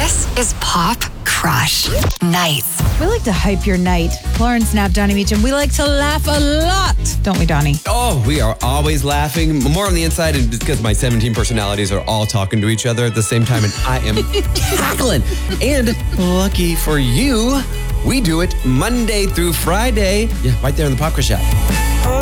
This is Pop Crush Nights. We like to hype your night. Lauren Snap, Donnie Meacham. We like to laugh a lot, don't we, Donnie? Oh, we are always laughing. More on the inside, and because my 17 personalities are all talking to each other at the same time, and I am cackling. And lucky for you, we do it Monday through Friday. Yeah, right there in the Pop Crush app.